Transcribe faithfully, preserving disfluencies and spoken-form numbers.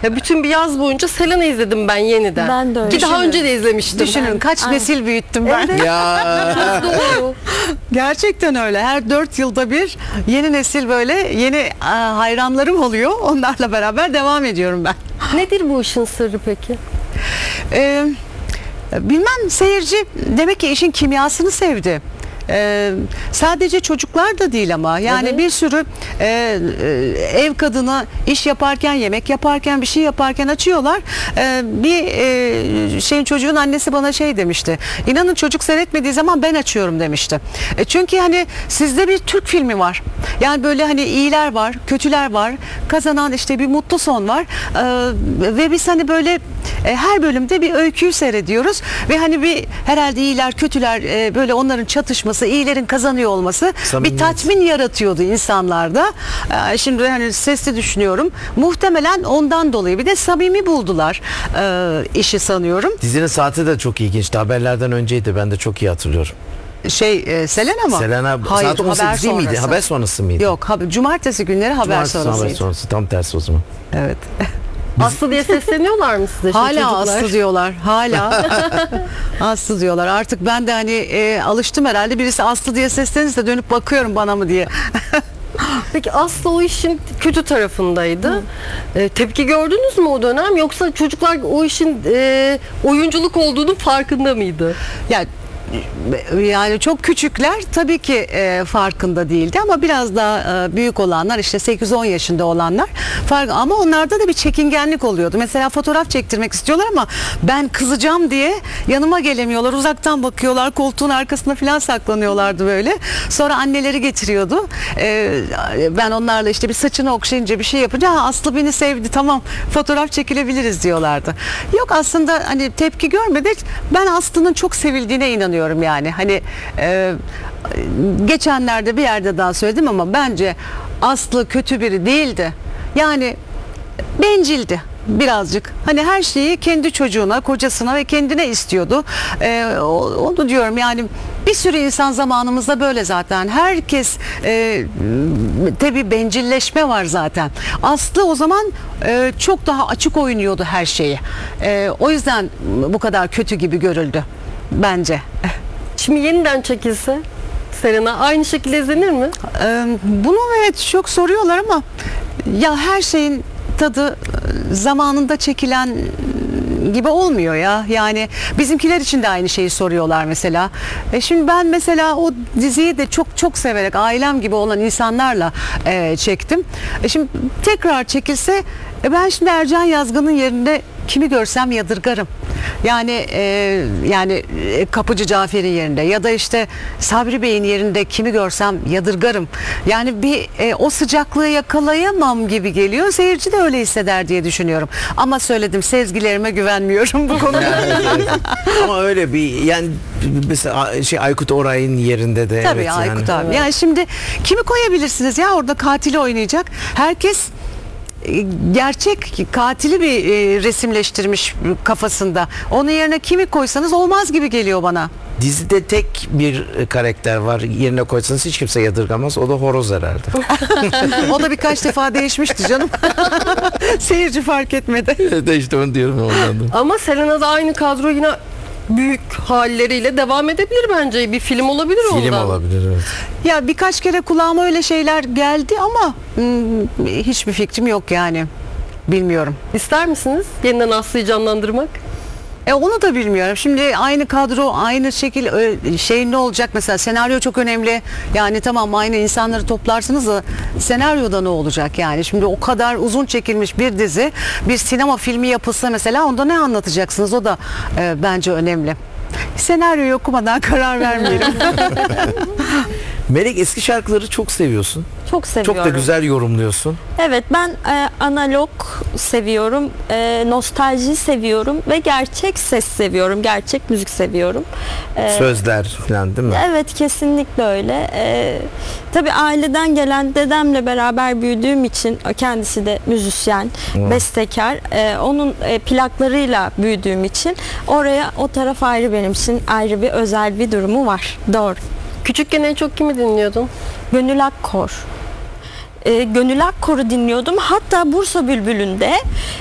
Ya bütün bir yaz boyunca Selena izledim ben yeniden. Ben de öyle. Ki daha Düşünün. önce de izlemiştim. Düşünün kaç Aynen. nesil büyüttüm ben. Evet. Ya. Doğru. Gerçekten öyle. Her dört yılda bir yeni nesil böyle yeni aa, hayranlarım oluyor. Onlarla beraber devam ediyorum ben. Nedir bu işin sırrı peki? Ee, bilmem, seyirci demek ki işin kimyasını sevdi. Ee, sadece çocuklar da değil ama yani Evet. bir sürü e, e, ev kadını iş yaparken, yemek yaparken, bir şey yaparken açıyorlar. Ee, bir e, şeyin çocuğun annesi bana şey demişti. İnanın çocuk seyretmediği zaman ben açıyorum demişti. E, çünkü hani sizde bir Türk filmi var. Yani böyle hani iyiler var, kötüler var. Kazanan işte bir mutlu son var. Ee, ve biz hani böyle e, her bölümde bir öyküyü seyrediyoruz ve hani bir herhalde iyiler, kötüler e, böyle onların çatışması, iyilerin kazanıyor olması Samimiyet. bir tatmin yaratıyordu insanlarda. Ee, şimdi hani sesli düşünüyorum. Muhtemelen ondan dolayı bir de samimi buldular e, işi sanıyorum. Dizinin saati de çok ilginçti. Haberlerden önceydi. Ben de çok iyi hatırlıyorum. Şey e, Selena mı? Selena Hayır, saat on haber sekiz değil miydi? sonrası. Haber sonrası mıydı? Yok, haber, cumartesi günleri haber Cumartesi sonrasıydı. haber sonrası. Tam tersi o zaman. Evet. Aslı diye sesleniyorlar mı size? şimdi Hala çocuklar? Aslı diyorlar. Hala Aslı diyorlar. Artık ben de hani e, alıştım herhalde. Birisi Aslı diye seslenirse dönüp bakıyorum bana mı diye. Peki Aslı o işin kötü tarafındaydı. Ee, tepki gördünüz mü o dönem? Yoksa çocuklar o işin e, oyunculuk olduğunu farkında mıydı? Yani yani çok küçükler tabii ki e, farkında değildi ama biraz daha e, büyük olanlar, işte sekiz on yaşında olanlar fark, ama onlarda da bir çekingenlik oluyordu. Mesela fotoğraf çektirmek istiyorlar ama ben kızacağım diye yanıma gelemiyorlar. Uzaktan bakıyorlar, koltuğun arkasına falan saklanıyorlardı böyle. Sonra anneleri getiriyordu. E, ben onlarla işte bir saçını okşayınca, bir şey yapınca ha, Aslı beni sevdi, tamam fotoğraf çekilebiliriz diyorlardı. Yok, aslında hani tepki görmedik. Ben Aslı'nın çok sevildiğine inanıyorum yani. Hani e, geçenlerde bir yerde daha söyledim ama bence Aslı kötü biri değildi. Yani bencildi birazcık. Hani her şeyi kendi çocuğuna, kocasına ve kendine istiyordu. Ee, o- onu diyorum yani, bir sürü insan zamanımızda böyle zaten. Herkes e, tabii bencilleşme var zaten. Aslı o zaman e, çok daha açık oynuyordu her şeyi. E, o yüzden bu kadar kötü gibi görüldü bence. Şimdi yeniden çekilse Selena aynı şekilde izlenir mi? Ee, Bunu evet çok soruyorlar ama ya her şeyin tadı e, zamanında çekilen gibi olmuyor ya. Yani bizimkiler için de aynı şeyi soruyorlar mesela. E şimdi ben mesela o diziyi de çok çok severek ailem gibi olan insanlarla e, çektim. E şimdi tekrar çekilse e ben şimdi Ercan Yazgan'ın yerinde kimi görsem yadırgarım. Yani e, yani e, Kapıcı Cafer'in yerinde ya da işte Sabri Bey'in yerinde kimi görsem yadırgarım. Yani bir e, o sıcaklığı yakalayamam gibi geliyor. Seyirci de öyle hisseder diye düşünüyorum. Ama söyledim, sezgilerime güvenmiyorum bu konuda. Ama öyle bir yani mesela şey Aykut Oray'ın yerinde de Tabii evet Aykut yani. abi. Yani şimdi kimi koyabilirsiniz ya orada katili oynayacak? Herkes e, gerçek katili bir e, resimleştirmiş kafasında. Onun yerine kimi koysanız olmaz gibi geliyor bana. Dizide tek bir karakter var. Yerine koysanız hiç kimse yadırgamaz. O da horoz herhalde. O da birkaç defa değişmişti canım. Seyirci fark etmedi. de işte onu diyorum ondan da. Ama Selena da aynı kadro yine büyük halleriyle devam edebilir bence. Bir film olabilir ondan. Film olabilir evet. Ya birkaç kere kulağıma öyle şeyler geldi ama hmm, hiçbir fikrim yok yani. Bilmiyorum. İster misiniz yeniden Aslı'yı canlandırmak? E onu da bilmiyorum. Şimdi aynı kadro, aynı şekil ö- şey ne olacak mesela, senaryo çok önemli. Yani tamam aynı insanları toplarsınız da senaryoda ne olacak yani? Şimdi o kadar uzun çekilmiş bir dizi, bir sinema filmi yapılsa mesela onda ne anlatacaksınız? O da e, bence önemli. Senaryoyu okumadan karar vermeyelim. Melek, eski şarkıları çok seviyorsun. Çok seviyorum. Çok da güzel yorumluyorsun. Evet, ben e, analog seviyorum, e, nostalji seviyorum ve gerçek ses seviyorum, gerçek müzik seviyorum. E, Sözler falan değil mi? Evet, kesinlikle öyle. E, tabii aileden gelen dedemle beraber büyüdüğüm için, kendisi de müzisyen, Hmm. bestekar. E, onun e, plaklarıyla büyüdüğüm için oraya, o taraf ayrı benim için, ayrı bir özel bir durumu var. Doğru. Küçükken en çok kimi dinliyordun? Gönül Akkor. E, Gönül Akkor'u dinliyordum. Hatta Bursa Bülbülü'nde